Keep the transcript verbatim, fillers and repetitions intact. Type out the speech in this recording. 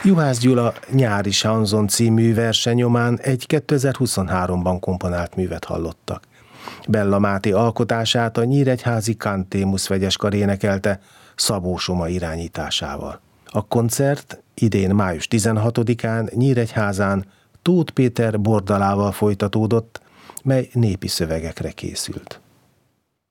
Juhász Gyula Nyári Sanzon című verse nyomán egy kétezer-huszonháromban komponált művet hallottak. Bella Máté alkotását a nyíregyházi Kantémusz vegyeskar énekelte Szabó Soma irányításával. A koncert idén május tizenhatodikán Nyíregyházán Tóth Péter bordalával folytatódott, mely népi szövegekre készült.